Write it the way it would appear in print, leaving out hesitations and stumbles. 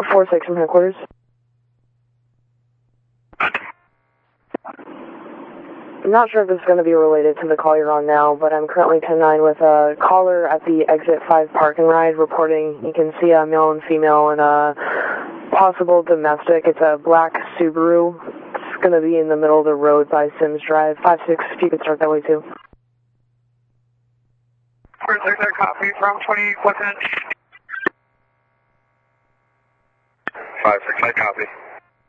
4-6 from headquarters. I'm not sure if this is going to be related to the call you're on now, but I'm currently 10-9 with a caller at the exit 5 park and ride reporting you can see a male and female and a possible domestic. It's a black Subaru. It's going to be in the middle of the road by Sims Drive. 5-6, if you could start that way too. 4-6, copy from 20 West End. 5-6, I copy.